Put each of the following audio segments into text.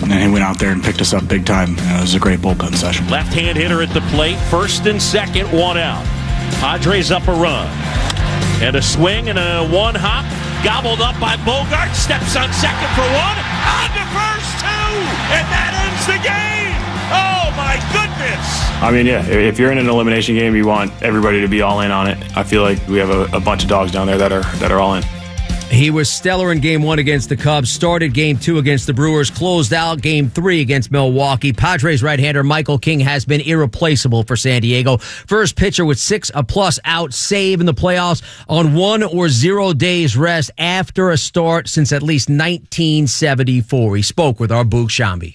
and he went out there and picked us up big time. It was a great bullpen session. Left-hand hitter at the plate, first and second, one out. Padres up a run. And a swing and a one-hop, gobbled up by Bogart, steps on second for one, on to first two, and that ends the game! Oh, my goodness! I mean, yeah, if you're in an elimination game, you want everybody to be all in on it. I feel like we have a bunch of dogs down there that are all in. He was stellar in Game 1 against the Cubs, started Game 2 against the Brewers, closed out Game 3 against Milwaukee. Padres right-hander Michael King has been irreplaceable for San Diego. First pitcher with 6+ out save in the playoffs on 1 or 0 days rest after a start since at least 1974. He spoke with our Boog Shambi.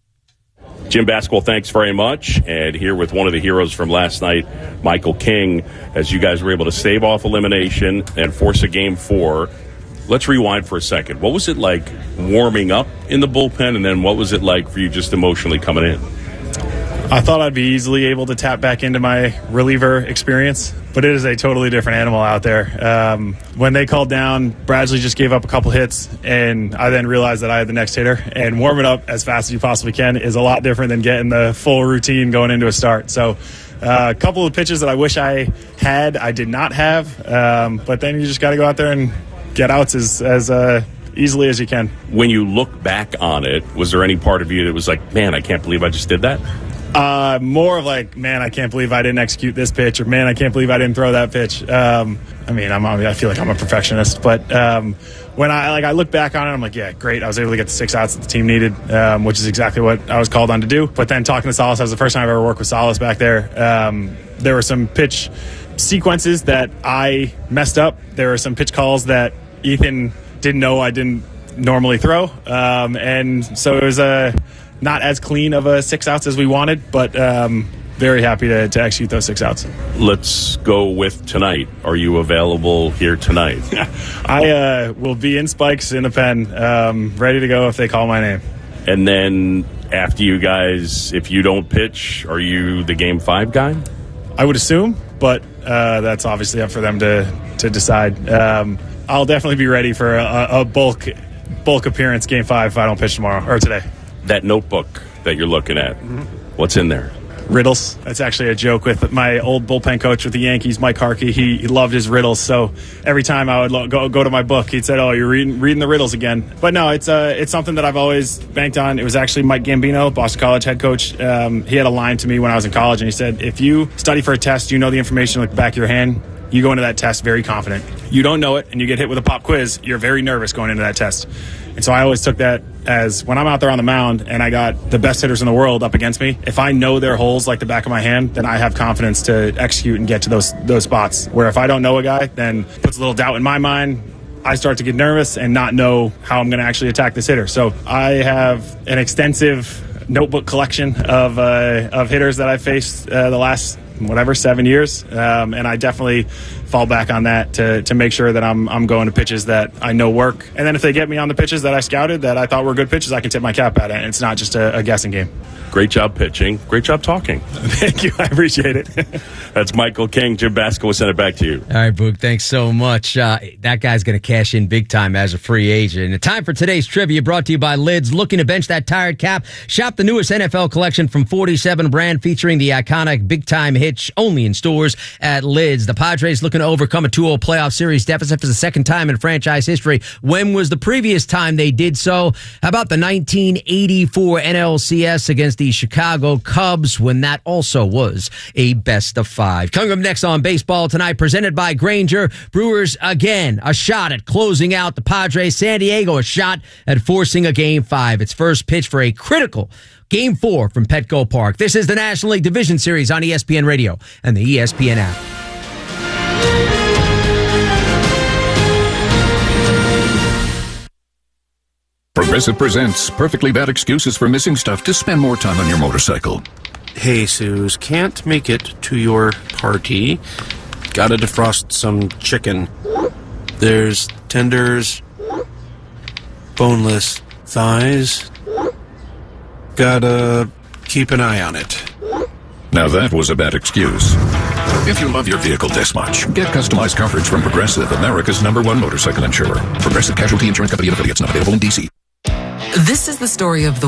Jim Basquill, thanks very much. And here with one of the heroes from last night, Michael King, as you guys were able to stave off elimination and force a Game 4. Let's rewind for a second. What was it like warming up in the bullpen, and then what was it like for you just emotionally coming in? I thought I'd be easily able to tap back into my reliever experience, but it is a totally different animal out there. When they called down, Bradley just gave up a couple hits, and I then realized that I had the next hitter. And warming up as fast as you possibly can is a lot different than getting the full routine going into a start. So a couple of pitches that I wish I had, I did not have. But then you just got to go out there and get outs as easily as you can. When you look back on it, was there any part of you that was like, man, I can't believe I just did that? More of like, man, I can't believe I didn't execute this pitch, or man, I can't believe I didn't throw that pitch. I feel like I'm a perfectionist, but when I look back on it, I'm like, yeah, great. I was able to get the 6 outs that the team needed, which is exactly what I was called on to do. But then talking to Salas, that was the first time I've ever worked with Salas back there. There were some pitch sequences that I messed up. There were some pitch calls that Ethan didn't know I didn't normally throw. And so it was not as clean of a 6 outs as we wanted, but very happy to execute those 6 outs. Let's go with tonight. Are you available here tonight? I will be in spikes in a pen, ready to go if they call my name. And then after you guys, if you don't pitch, are you the Game 5 guy? I would assume, but that's obviously up for them to decide. I'll definitely be ready for a bulk appearance Game 5 if I don't pitch tomorrow or today. That notebook that you're looking at, what's in there? Riddles. That's actually a joke with my old bullpen coach with the Yankees, Mike Harkey. He loved his riddles, so every time I would go to my book, he'd say, "Oh, you're reading the riddles again." But no, it's something that I've always banked on. It was actually Mike Gambino, Boston College head coach. He had a line to me when I was in college, and he said, "If you study for a test, you know the information like the back of your hand. You go into that test very confident. You don't know it, and you get hit with a pop quiz, you're very nervous going into that test." And so I always took that as when I'm out there on the mound and I got the best hitters in the world up against me, if I know their holes like the back of my hand, then I have confidence to execute and get to those spots. Where if I don't know a guy, then it puts a little doubt in my mind. I start to get nervous and not know how I'm going to actually attack this hitter. So I have an extensive notebook collection of hitters that I've faced the last 7 years, and I definitely fall back on that to make sure that I'm going to pitches that I know work. And then if they get me on the pitches that I scouted that I thought were good pitches, I can tip my cap at it, and it's not just a guessing game. Great job pitching. Great job talking. Thank you. I appreciate it. That's Michael King. Jim Basquill will send it back to you. All right, Boog, thanks so much. That guy's going to cash in big time as a free agent. And time for today's trivia brought to you by Lids. Looking to bench that tired cap? Shop the newest NFL collection from 47 brand featuring the iconic big-time hitch only in stores at Lids. The Padres looking to overcome a 2-0 playoff series deficit for the second time in franchise history. When was the previous time they did so? How about the 1984 NLCS against the Chicago Cubs, when that also was a best-of-5? Coming up next on Baseball Tonight, presented by Grainger. Brewers, again, a shot at closing out the Padres. San Diego, a shot at forcing a Game 5. Its first pitch for a critical Game 4 from Petco Park. This is the National League Division Series on ESPN Radio and the ESPN app. Progressive presents Perfectly Bad Excuses for Missing Stuff to spend more time on your motorcycle. Hey, Suze, can't make it to your party. Gotta defrost some chicken. There's tenders, boneless thighs. Gotta keep an eye on it. Now that was a bad excuse. If you love your vehicle this much, get customized coverage from Progressive, America's #1 motorcycle insurer. Progressive Casualty Insurance Company and affiliates, not available in D.C. This is the story of the